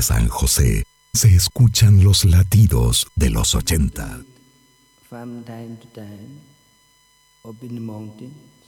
de San José se escuchan los latidos de los 80. From time to time, up in the mountain,